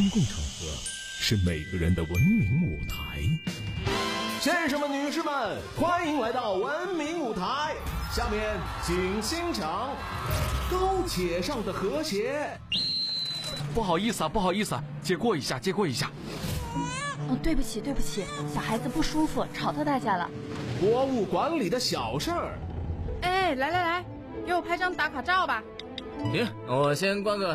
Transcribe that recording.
公共场合是每个人的文明舞台。 先生们、女士们，欢迎来到文明舞台。下面请欣赏勾且上的和谐。 不好意思啊，借过一下。 对不起，小孩子不舒服，吵到大家了。 国务馆里的小事儿。 哎，来，给我拍张打卡照吧。 行，我先关个